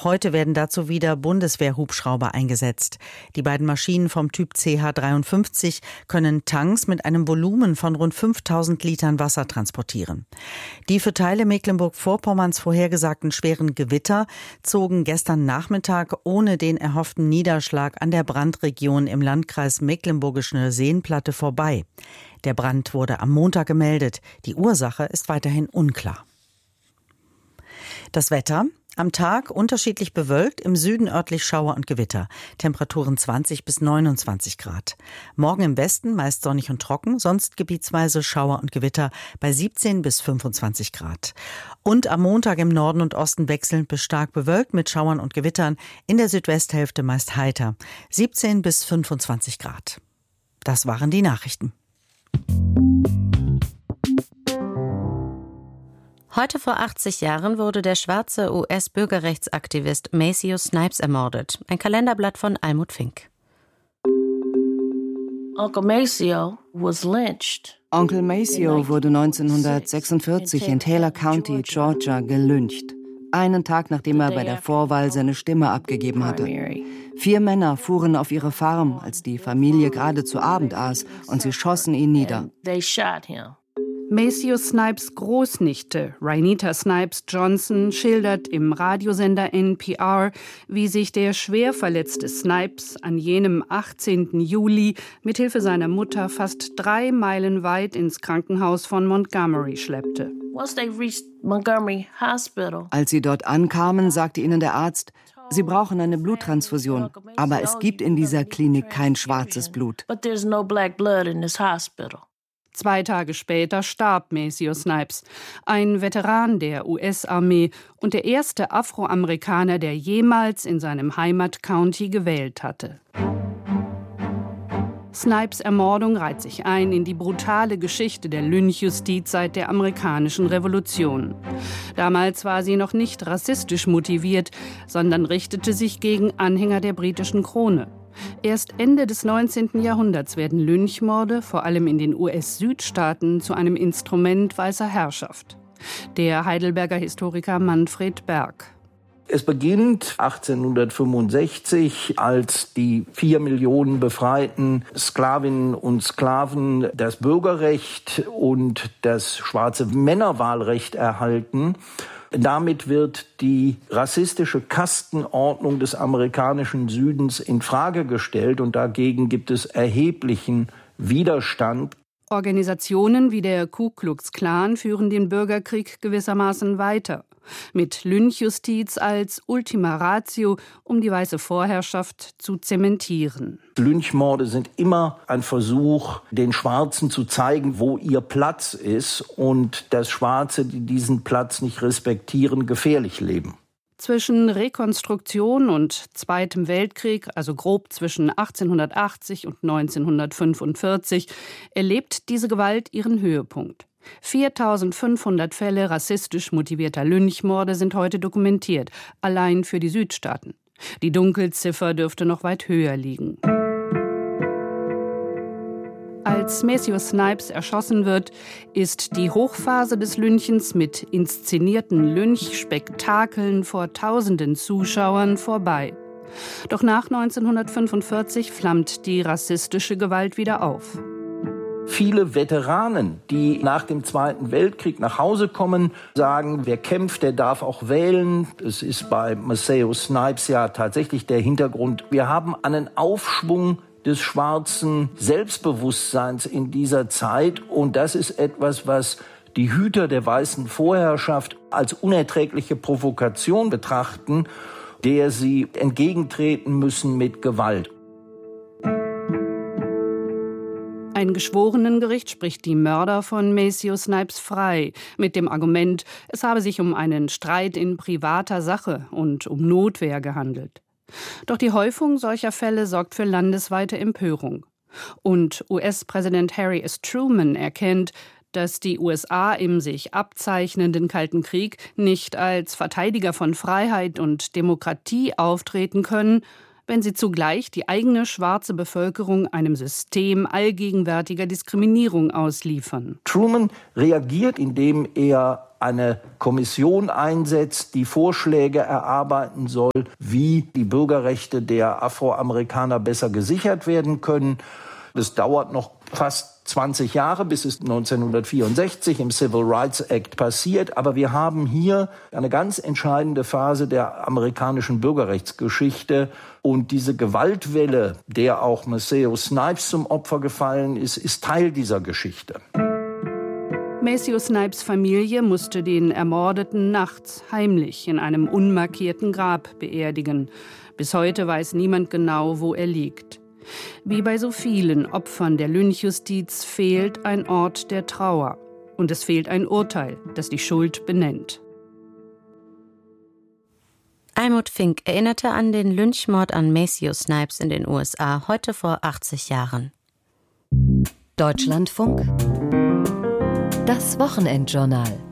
Auch heute werden dazu wieder Bundeswehr-Hubschrauber eingesetzt. Die beiden Maschinen vom Typ CH-53 können Tanks mit einem Volumen von rund 5000 Litern Wasser transportieren. Die für Teile Mecklenburg-Vorpommerns vorhergesagten schweren Gewitter zogen gestern Nachmittag ohne den erhofften Niederschlag an der Brandregion im Landkreis Mecklenburgische Seenplatte vorbei. Der Brand wurde am Montag gemeldet. Die Ursache ist weiterhin unklar. Das Wetter: Am Tag unterschiedlich bewölkt, im Süden örtlich Schauer und Gewitter. Temperaturen 20 bis 29 Grad. Morgen im Westen meist sonnig und trocken, sonst gebietsweise Schauer und Gewitter bei 17 bis 25 Grad. Und am Montag im Norden und Osten wechselnd bis stark bewölkt mit Schauern und Gewittern, in der Südwesthälfte meist heiter. 17 bis 25 Grad. Das waren die Nachrichten. Heute vor 80 Jahren wurde der schwarze US-Bürgerrechtsaktivist Maceo Snipes ermordet. Ein Kalenderblatt von Almut Fink. Uncle Maceo was lynched. Onkel Maceo wurde 1946 in Taylor County, Georgia, gelyncht. Einen Tag, nachdem er bei der Vorwahl seine Stimme abgegeben hatte. 4 Männer fuhren auf ihre Farm, als die Familie gerade zu Abend aß, und sie schossen ihn nieder. Maceo Snipes' Großnichte, Rhineta Snipes Johnson, schildert im Radiosender NPR, wie sich der schwer verletzte Snipes an jenem 18. Juli mithilfe seiner Mutter fast 3 Meilen weit ins Krankenhaus von Montgomery schleppte. Als sie dort ankamen, sagte ihnen der Arzt, sie brauchen eine Bluttransfusion, aber es gibt in dieser Klinik kein schwarzes Blut. 2 Tage später starb Maceo Snipes, ein Veteran der US-Armee und der erste Afroamerikaner, der jemals in seinem Heimatcounty gewählt hatte. Snipes' Ermordung reiht sich ein in die brutale Geschichte der Lynchjustiz seit der amerikanischen Revolution. Damals war sie noch nicht rassistisch motiviert, sondern richtete sich gegen Anhänger der britischen Krone. Erst Ende des 19. Jahrhunderts werden Lynchmorde, vor allem in den US-Südstaaten, zu einem Instrument weißer Herrschaft. Der Heidelberger Historiker Manfred Berg. Es beginnt 1865, als die 4 Millionen befreiten Sklavinnen und Sklaven das Bürgerrecht und das schwarze Männerwahlrecht erhalten. Damit wird die rassistische Kastenordnung des amerikanischen Südens in Frage gestellt und dagegen gibt es erheblichen Widerstand. Organisationen wie der Ku Klux Klan führen den Bürgerkrieg gewissermaßen weiter. Mit Lynchjustiz als Ultima Ratio, um die weiße Vorherrschaft zu zementieren. Lynchmorde sind immer ein Versuch, den Schwarzen zu zeigen, wo ihr Platz ist und dass Schwarze, die diesen Platz nicht respektieren, gefährlich leben. Zwischen Rekonstruktion und Zweitem Weltkrieg, also grob zwischen 1880 und 1945, erlebt diese Gewalt ihren Höhepunkt. 4.500 Fälle rassistisch motivierter Lynchmorde sind heute dokumentiert, allein für die Südstaaten. Die Dunkelziffer dürfte noch weit höher liegen. Als Maceo Snipes erschossen wird, ist die Hochphase des Lynchens mit inszenierten Lynchspektakeln vor tausenden Zuschauern vorbei. Doch nach 1945 flammt die rassistische Gewalt wieder auf. Viele Veteranen, die nach dem Zweiten Weltkrieg nach Hause kommen, sagen, wer kämpft, der darf auch wählen. Es ist bei Maceo Snipes ja tatsächlich der Hintergrund. Wir haben einen Aufschwung des schwarzen Selbstbewusstseins in dieser Zeit. Und das ist etwas, was die Hüter der weißen Vorherrschaft als unerträgliche Provokation betrachten, der sie entgegentreten müssen mit Gewalt. Ein Geschworenengericht spricht die Mörder von Maceo Snipes frei, mit dem Argument, es habe sich um einen Streit in privater Sache und um Notwehr gehandelt. Doch die Häufung solcher Fälle sorgt für landesweite Empörung. Und US-Präsident Harry S. Truman erkennt, dass die USA im sich abzeichnenden Kalten Krieg nicht als Verteidiger von Freiheit und Demokratie auftreten können, wenn sie zugleich die eigene schwarze Bevölkerung einem System allgegenwärtiger Diskriminierung ausliefern. Truman reagiert, indem er eine Kommission einsetzt, die Vorschläge erarbeiten soll, wie die Bürgerrechte der Afroamerikaner besser gesichert werden können. Es dauert noch fast 20 Jahre, bis es 1964 im Civil Rights Act passiert. Aber wir haben hier eine ganz entscheidende Phase der amerikanischen Bürgerrechtsgeschichte. Und diese Gewaltwelle, der auch Maceo Snipes zum Opfer gefallen ist, ist Teil dieser Geschichte. Maceo Snipes Familie musste den Ermordeten nachts heimlich in einem unmarkierten Grab beerdigen. Bis heute weiß niemand genau, wo er liegt. Wie bei so vielen Opfern der Lynchjustiz fehlt ein Ort der Trauer. Und es fehlt ein Urteil, das die Schuld benennt. Almut Fink erinnerte an den Lynchmord an Maceo Snipes in den USA, heute vor 80 Jahren. Deutschlandfunk. Das Wochenendjournal.